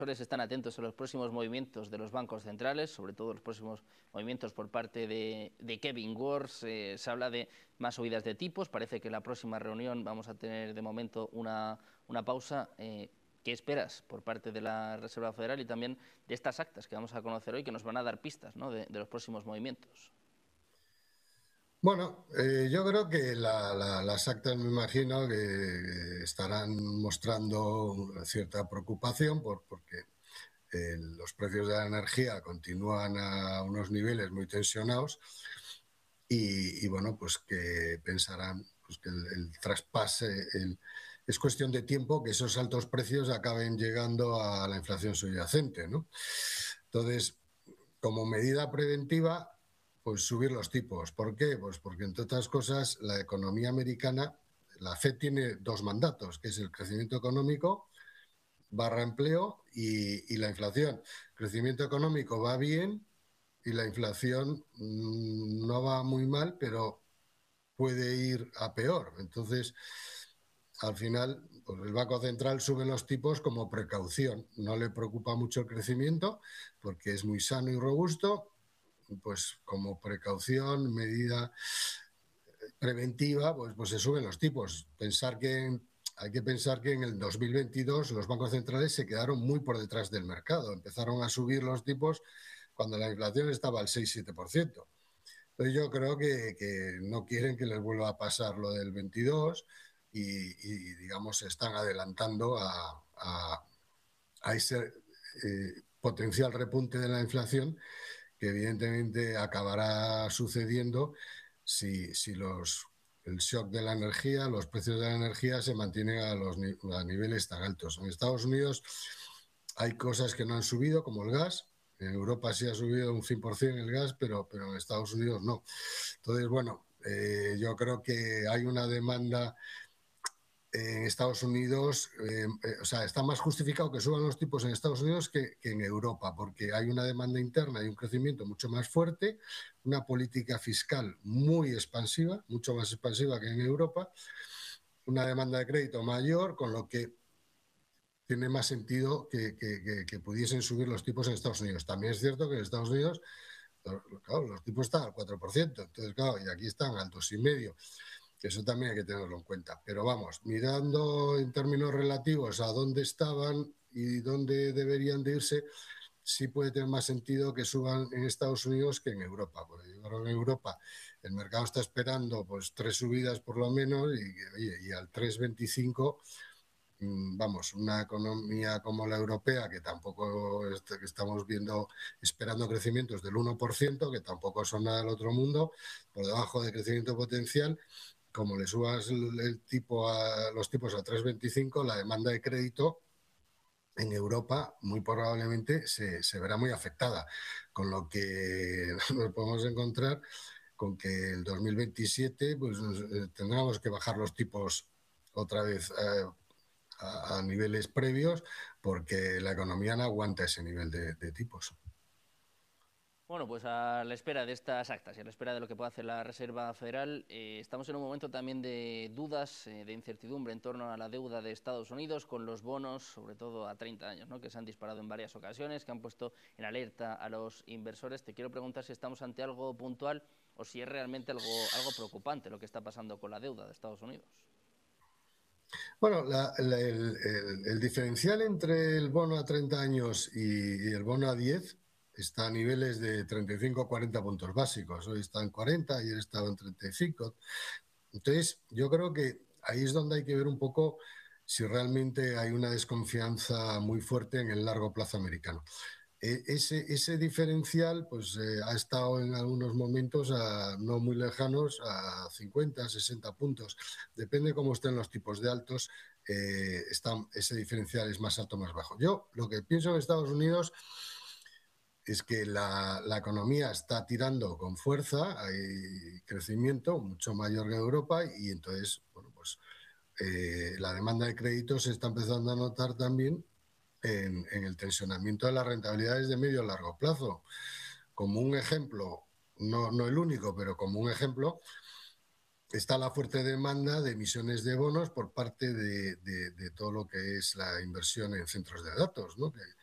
están atentos a los próximos movimientos de los bancos centrales, sobre todo los próximos movimientos por parte de Kevin Warsh. Se habla de más subidas de tipos. Parece que en la próxima reunión vamos a tener de momento una pausa. ¿Qué esperas por parte de la Reserva Federal y también de estas actas que vamos a conocer hoy, que nos van a dar pistas, ¿no?, de los próximos movimientos? Bueno, yo creo que las actas, me imagino que estarán mostrando cierta preocupación porque los precios de la energía continúan a unos niveles muy tensionados y bueno, pues que pensarán pues que el traspase, es cuestión de tiempo que esos altos precios acaben llegando a la inflación subyacente, ¿no? Entonces, como medida preventiva, pues subir los tipos. ¿Por qué? Pues porque, entre otras cosas, la economía americana, la FED tiene dos mandatos, que es el crecimiento económico barra empleo y la inflación. El crecimiento económico va bien y la inflación no va muy mal, pero puede ir a peor. Entonces, al final, pues el Banco Central sube los tipos como precaución. No le preocupa mucho el crecimiento porque es muy sano y robusto. Pues como precaución, medida preventiva, pues se suben los tipos. Hay que pensar que en el 2022 los bancos centrales se quedaron muy por detrás del mercado. Empezaron a subir los tipos cuando la inflación estaba al 6-7%. Entonces yo creo que no quieren que les vuelva a pasar lo del 22 y digamos, se están adelantando a ese potencial repunte de la inflación que evidentemente acabará sucediendo si el shock de la energía, los precios de la energía se mantienen a niveles tan altos. En Estados Unidos hay cosas que no han subido, como el gas. En Europa sí ha subido un 100% el gas, pero en Estados Unidos no. Entonces, bueno, yo creo que hay una demanda en Estados Unidos, o sea, está más justificado que suban los tipos en Estados Unidos que en Europa, porque hay una demanda interna y un crecimiento mucho más fuerte, una política fiscal muy expansiva, mucho más expansiva que en Europa, una demanda de crédito mayor, con lo que tiene más sentido que pudiesen subir los tipos en Estados Unidos. También es cierto que en Estados Unidos, claro, los tipos están al 4%, entonces, claro, y aquí están al 2,5%. Eso también hay que tenerlo en cuenta. Pero vamos, mirando en términos relativos a dónde estaban y dónde deberían de irse, sí puede tener más sentido que suban en Estados Unidos que en Europa. Porque yo creo que en Europa el mercado está esperando pues 3 subidas por lo menos y al 3,25, vamos, una economía como la europea, que tampoco que estamos viendo, esperando crecimientos del 1%, que tampoco son nada del otro mundo, por debajo de crecimiento potencial. Como le subas los tipos a 3,25, la demanda de crédito en Europa muy probablemente se verá muy afectada, con lo que nos podemos encontrar con que el 2027 pues, tendremos que bajar los tipos otra vez a niveles previos porque la economía no aguanta ese nivel de tipos. Bueno, pues a la espera de estas actas y a la espera de lo que pueda hacer la Reserva Federal, estamos en un momento también de dudas, de incertidumbre en torno a la deuda de Estados Unidos con los bonos, sobre todo a 30 años, ¿no?, que se han disparado en varias ocasiones, que han puesto en alerta a los inversores. Te quiero preguntar si estamos ante algo puntual o si es realmente algo preocupante lo que está pasando con la deuda de Estados Unidos. Bueno, el diferencial entre el bono a 30 años y el bono a 10 está a niveles de 35 o 40 puntos básicos. Hoy está en 40, ayer estaba en 35. Entonces, yo creo que ahí es donde hay que ver un poco si realmente hay una desconfianza muy fuerte en el largo plazo americano. Ese diferencial pues, ha estado en algunos momentos no muy lejanos a 50, 60 puntos. Depende cómo estén los tipos de altos, ese diferencial es más alto o más bajo. Yo lo que pienso en Estados Unidos es que la economía está tirando con fuerza, hay crecimiento mucho mayor que en Europa y entonces, bueno, pues la demanda de créditos se está empezando a notar también en el tensionamiento de las rentabilidades de medio y largo plazo. Como un ejemplo, no el único, pero como un ejemplo, está la fuerte demanda de emisiones de bonos por parte de todo lo que es la inversión en centros de datos, ¿no? Que